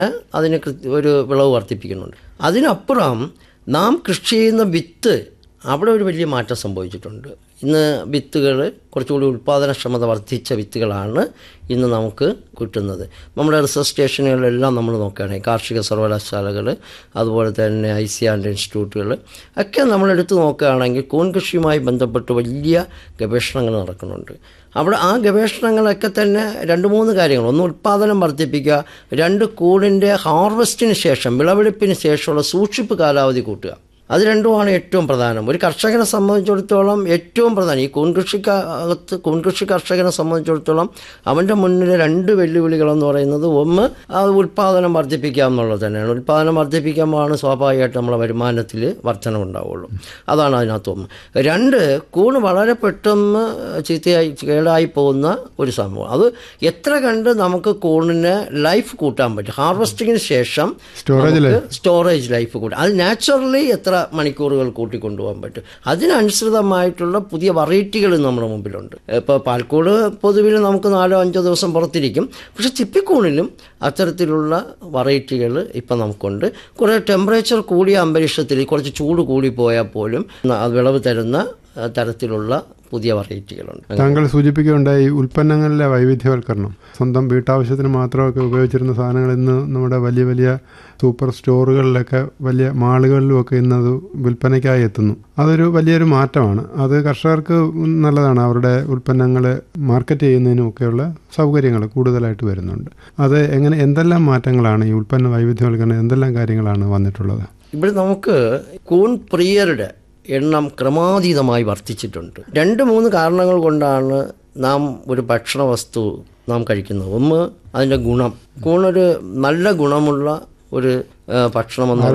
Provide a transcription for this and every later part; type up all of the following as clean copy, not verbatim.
അതിന് ഒരു വിളവ് വർദ്ധിപ്പിക്കുന്നുണ്ട്. അതിനപ്പുറം നാം കൃഷി ചെയ്യുന്ന വിത്ത് അവിടെ ഒരു വലിയ മാറ്റം സംഭവിച്ചിട്ടുണ്ട്. ഇന്ന് വിത്തുകൾ കുറച്ചുകൂടി ഉൽപ്പാദനക്ഷമത വർദ്ധിച്ച വിത്തുകളാണ് ഇന്ന് നമുക്ക് കിട്ടുന്നത്. നമ്മുടെ റിസർച്ച് സ്റ്റേഷനുകളിലെല്ലാം നമ്മൾ നോക്കുകയാണെങ്കിൽ കാർഷിക സർവകലാശാലകൾ, അതുപോലെ തന്നെ ICAR ഇൻസ്റ്റിറ്റ്യൂട്ടുകൾ ഒക്കെ നമ്മളെടുത്ത് നോക്കുകയാണെങ്കിൽ കൂൺ കൃഷിയുമായി ബന്ധപ്പെട്ട് വലിയ ഗവേഷണങ്ങൾ നടക്കുന്നുണ്ട്. അവിടെ ആ ഗവേഷണങ്ങളൊക്കെ തന്നെ 2-3 കാര്യങ്ങൾ. ഒന്ന്, ഉൽപ്പാദനം വർദ്ധിപ്പിക്കുക. 2, കൂണിൻ്റെ ഹാർവസ്റ്റിന് ശേഷം, വിളവെടുപ്പിന് ശേഷമുള്ള സൂക്ഷിപ്പ് കാലാവധി കൂട്ടുക. അത് രണ്ടുമാണ് ഏറ്റവും പ്രധാനം. ഒരു കർഷകനെ സംബന്ധിച്ചിടത്തോളം ഏറ്റവും പ്രധാനം. ഈ കൂൺ കൃഷി കർഷകനെ സംബന്ധിച്ചിടത്തോളം അവൻ്റെ മുന്നിൽ 2 വെല്ലുവിളികളെന്ന് പറയുന്നത്, ഒന്ന് ഉൽപ്പാദനം വർദ്ധിപ്പിക്കുക എന്നുള്ളത് തന്നെയാണ്. ഉൽപ്പാദനം വർദ്ധിപ്പിക്കുമ്പോഴാണ് സ്വാഭാവികമായിട്ട് നമ്മളെ വരുമാനത്തിൽ വർധനവുണ്ടാവുള്ളൂ. അതാണ് അതിനകത്ത് ഒന്ന്. 2, കൂൺ വളരെ പെട്ടെന്ന് കേടായി പോകുന്ന ഒരു സംഭവം. അത് എത്ര കണ്ട് നമുക്ക് കൂണിന് ലൈഫ് കൂട്ടാൻ പറ്റും. ഹാർവസ്റ്റിങ്ങിന് ശേഷം സ്റ്റോറേജ് ലൈഫ് കൂട്ടാം. അത് നാച്ചുറലി എത്ര മണിക്കൂറുകൾ കൂട്ടിക്കൊണ്ടുപോകാൻ പറ്റും. അതിനനുസൃതമായിട്ടുള്ള പുതിയ വെറൈറ്റികൾ നമ്മുടെ മുമ്പിലുണ്ട്. ഇപ്പോൾ പാൽക്കൂട് പൊതുവിൽ നമുക്ക് 4-5 ദിവസം പുറത്തിരിക്കും. പക്ഷേ ചിപ്പിക്കൂണിലും അത്തരത്തിലുള്ള വെറൈറ്റികൾ ഇപ്പം നമുക്കുണ്ട്. കുറേ ടെമ്പറേച്ചർ കൂടിയ അന്തരീക്ഷത്തിൽ കുറച്ച് ചൂട് കൂടിപ്പോയാൽ പോലും വിളവ് തരുന്ന തരത്തിലുള്ള പുതിയ വെറൈറ്റികളുണ്ട്. താങ്കൾ സൂചിപ്പിക്കുകയുണ്ടായി ഉൽപ്പന്നങ്ങളിലെ വൈവിധ്യവൽക്കരണം. സ്വന്തം വീട്ടാവശ്യത്തിന് മാത്രമൊക്കെ ഉപയോഗിച്ചിരുന്ന സാധനങ്ങൾ ഇന്ന് നമ്മുടെ വലിയ വലിയ സൂപ്പർ സ്റ്റോറുകളിലൊക്കെ, വലിയ മാളുകളിലുമൊക്കെ ഇന്നത് വിൽപ്പനയ്ക്കായി എത്തുന്നു. അതൊരു വലിയൊരു മാറ്റമാണ്. അത് കർഷകർക്ക് നല്ലതാണ്. അവരുടെ ഉൽപ്പന്നങ്ങൾ മാർക്കറ്റ് ചെയ്യുന്നതിനുമൊക്കെയുള്ള സൗകര്യങ്ങൾ കൂടുതലായിട്ട് വരുന്നുണ്ട്. അത് എന്തെല്ലാം മാറ്റങ്ങളാണ് ഈ ഉൽപ്പന്ന വൈവിധ്യവൽക്കരണം, എന്തെല്ലാം കാര്യങ്ങളാണ് വന്നിട്ടുള്ളത്? ഇവിടെ നമുക്ക് കൂൺ പ്രിയരുടെ എണ്ണം ക്രമാതീതമായി വർദ്ധിച്ചിട്ടുണ്ട്. 2-3 കാരണങ്ങൾ കൊണ്ടാണ് നാം ഒരു ഭക്ഷണ വസ്തു നാം കഴിക്കുന്നത്. ഒന്ന്, അതിൻ്റെ ഗുണം. കൂണൊരു നല്ല ഗുണമുള്ള ഒരു ഭക്ഷണമെന്നുള്ള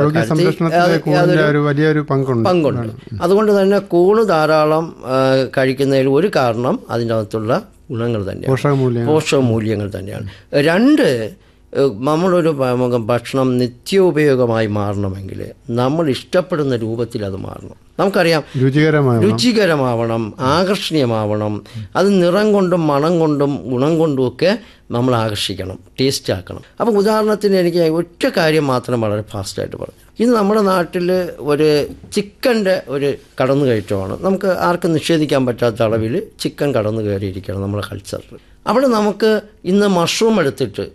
വലിയൊരു പങ്കുണ്ട്. അതുകൊണ്ട് തന്നെ കൂണ് ധാരാളം കഴിക്കുന്നതിൽ ഒരു കാരണം അതിൻ്റെ അകത്തുള്ള ഗുണങ്ങൾ തന്നെയാണ്, പോഷകമൂല്യങ്ങൾ തന്നെയാണ്. 2, നമ്മളൊരു ഭക്ഷണം നിത്യോപയോഗമായി മാറണമെങ്കിൽ നമ്മൾ ഇഷ്ടപ്പെടുന്ന രൂപത്തിൽ അത് മാറണം. നമുക്കറിയാം, രുചികരമാവണം, ആകർഷണീയമാവണം. അത് നിറം കൊണ്ടും മണം കൊണ്ടും ഗുണം കൊണ്ടുമൊക്കെ നമ്മൾ ആകർഷിക്കണം, ടേസ്റ്റ് ആക്കണം. അപ്പം ഉദാഹരണത്തിന് എനിക്ക് ഒറ്റ കാര്യം മാത്രം വളരെ ഫാസ്റ്റായിട്ട് പറഞ്ഞു. ഇന്ന് നമ്മുടെ നാട്ടിൽ ഒരു ചിക്കൻ്റെ ഒരു കടന്നുകയറ്റമാണ്. നമുക്ക് ആർക്കും നിഷേധിക്കാൻ പറ്റാത്ത അളവിൽ ചിക്കൻ കടന്നു കയറിയിരിക്കണം നമ്മുടെ കൾച്ചറിൽ. അവിടെ നമുക്ക് ഇന്ന് മഷ്റൂം എടുത്തിട്ട്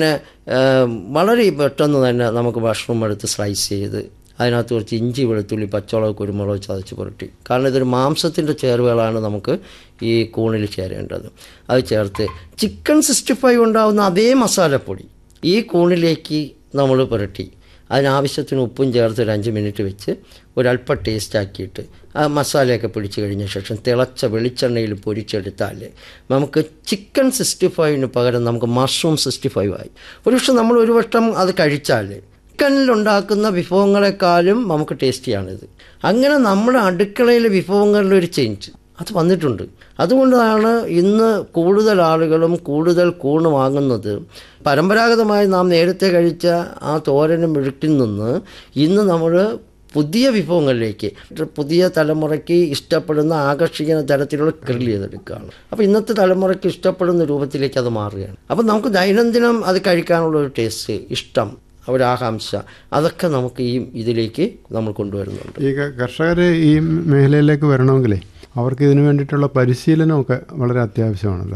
വളരെ പെട്ടെന്ന് തന്നെ നമുക്ക് മഷ്റൂം എടുത്ത് സ്ലൈസ് ചെയ്ത് അതിനകത്ത് കുറച്ച് ഇഞ്ചി, വെളുത്തുള്ളി, പച്ചമുളക്, കുരുമുളക് ചതച്ച് പുരട്ടി. കാരണം ഇതൊരു മാംസത്തിൻ്റെ ചേരുവകളാണ് നമുക്ക് ഈ കൂണിൽ ചേരേണ്ടത്. അത് ചേർത്ത് ചിക്കൻ 65 ഉണ്ടാകുന്ന അതേ മസാലപ്പൊടി ഈ കൂണിലേക്ക് നമ്മൾ പുരട്ടി അതിനാവശ്യത്തിന് ഉപ്പും ചേർത്ത് ഒരു 5 മിനിറ്റ് വെച്ച് ഒരല്പം ടേസ്റ്റാക്കിയിട്ട് ആ മസാലയൊക്കെ പിടിച്ച് കഴിഞ്ഞ ശേഷം തിളച്ച വെളിച്ചെണ്ണയിൽ പൊരിച്ചെടുത്താൽ നമുക്ക് ചിക്കൻ 65 പകരം നമുക്ക് മഷ്റൂം 65 ആയി. ഒരുപക്ഷെ നമ്മൾ ഒരു വട്ടം അത് കഴിച്ചാൽ ചിക്കനിലുണ്ടാക്കുന്ന വിഭവങ്ങളെക്കാളും നമുക്ക് ടേസ്റ്റിയാണിത്. അങ്ങനെ നമ്മുടെ അടുക്കളയിലെ വിഭവങ്ങളിലൊരു ചേഞ്ച് അത് വന്നിട്ടുണ്ട്. അതുകൊണ്ടാണ് ഇന്ന് കൂടുതൽ ആളുകളും കൂടുതൽ കൂണ് വാങ്ങുന്നത്. പരമ്പരാഗതമായി നാം നേരത്തെ കഴിച്ച ആ തോരനും മെഴുക്കിൽ നിന്ന് ഇന്ന് നമ്മൾ പുതിയ വിഭവങ്ങളിലേക്ക്, പുതിയ തലമുറയ്ക്ക് ഇഷ്ടപ്പെടുന്ന ആകർഷിക്കുന്ന തരത്തിലുള്ള ഗ്രിൽ ചെയ്തെടുക്കുകയാണ്. അപ്പോൾ ഇന്നത്തെ തലമുറയ്ക്ക് ഇഷ്ടപ്പെടുന്ന രൂപത്തിലേക്ക് അത് മാറുകയാണ്. അപ്പോൾ നമുക്ക് ദൈനംദിനം അത് കഴിക്കാനുള്ളൊരു ടേസ്റ്റ്, ഇഷ്ടം, ഒരാകാംക്ഷ, അതൊക്കെ നമുക്ക് ഈ ഇതിലേക്ക് നമ്മൾ കൊണ്ടുവരുന്നുണ്ട്. ഈ കർഷകർ ഈ മേഖലയിലേക്ക് വരണമെങ്കിലേ അവർക്ക് ഇതിനു വേണ്ടിയിട്ടുള്ള പരിശീലനമൊക്കെ വളരെ അത്യാവശ്യമാണല്ലോ.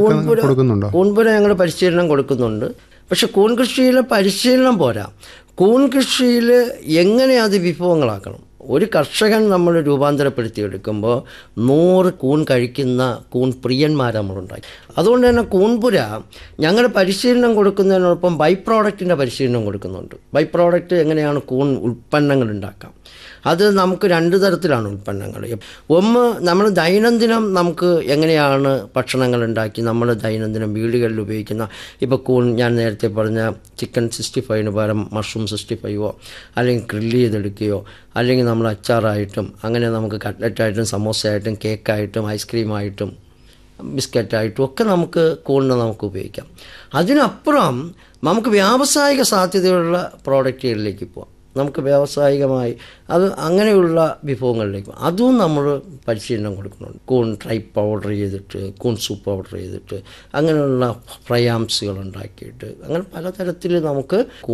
കൂൺപുര ഞങ്ങൾ പരിശീലനം കൊടുക്കുന്നുണ്ട്. പക്ഷെ കൂൺ കൃഷിയിലെ പരിശീലനം പോരാ. കൂൺ കൃഷിയിൽ എങ്ങനെ അത് വിഭവങ്ങളാക്കണം. ഒരു കർഷകൻ നമ്മൾ രൂപാന്തരപ്പെടുത്തിയെടുക്കുമ്പോൾ 100 കൂൺ കഴിക്കുന്ന കൂൺ പ്രിയന്മാരെ നമ്മളുണ്ടാക്കി. അതുകൊണ്ട് തന്നെ കൂൺപുര ഞങ്ങൾ പരിശീലനം കൊടുക്കുന്നതിനോടൊപ്പം ബൈ പ്രോഡക്റ്റിൻ്റെ പരിശീലനം കൊടുക്കുന്നുണ്ട്. ബൈ പ്രോഡക്റ്റ് എങ്ങനെയാണ് കൂൺ ഉൽപ്പന്നങ്ങൾ ഉണ്ടാക്കാം. അത് നമുക്ക് 2 തരത്തിലാണ് ഉൽപ്പന്നങ്ങൾ. ഒന്ന്, നമ്മൾ ദൈനംദിനം നമുക്ക് എങ്ങനെയാണ് ഭക്ഷണങ്ങൾ ഉണ്ടാക്കി നമ്മൾ ദൈനംദിനം വീടുകളിൽ ഉപയോഗിക്കുന്ന, ഇപ്പോൾ കൂൺ ഞാൻ നേരത്തെ പറഞ്ഞ ചിക്കൻ 65 പകരം മഷ്റൂം 65 അല്ലെങ്കിൽ ഗ്രില്ല് ചെയ്തെടുക്കുകയോ അല്ലെങ്കിൽ നമ്മൾ അച്ചാറായിട്ടും അങ്ങനെ നമുക്ക് കട്ട്ലറ്റായിട്ടും സമോസയായിട്ടും കേക്കായിട്ടും ഐസ്ക്രീമായിട്ടും ബിസ്ക്കറ്റായിട്ടും ഒക്കെ നമുക്ക് കൂണിന് നമുക്ക് ഉപയോഗിക്കാം. അതിനപ്പുറം നമുക്ക് വ്യാവസായിക സാധ്യതയുള്ള പ്രോഡക്റ്റുകളിലേക്ക് പോകാം. നമുക്ക് വ്യാവസായികമായി അത് അങ്ങനെയുള്ള വിഭവങ്ങളിലേക്ക് അതും നമ്മൾ പരിശീലനം കൊടുക്കുന്നുണ്ട്. കൂൺ ഡ്രൈ പൗഡർ ചെയ്തിട്ട്, കൂൺ സൂപ്പ് പൗഡർ ചെയ്തിട്ട്, അങ്ങനെയുള്ള ഫ്രയാംസുകൾ ഉണ്ടാക്കിയിട്ട്, അങ്ങനെ പലതരത്തിൽ നമുക്ക്